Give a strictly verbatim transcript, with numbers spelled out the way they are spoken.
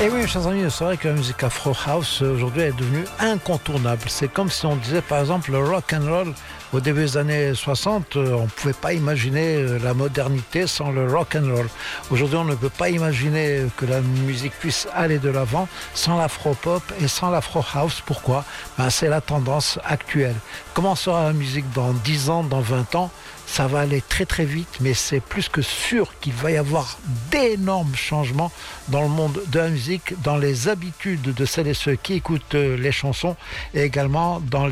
Et oui, chers amis, c'est vrai que la musique Afro House aujourd'hui est devenue incontournable. C'est comme si on disait par exemple le rock and roll au début des années soixante, on ne pouvait pas imaginer la modernité sans le rock and roll. Aujourd'hui, on ne peut pas imaginer que la musique puisse aller de l'avant sans l'afro pop et sans l'afro house. Pourquoi ? Ben, c'est la tendance actuelle. Comment sera la musique dans dix ans, dans vingt ans ? Ça va aller très très vite, mais c'est plus que sûr qu'il va y avoir d'énormes changements dans le monde de la musique, dans les habitudes de celles et ceux qui écoutent les chansons et également dans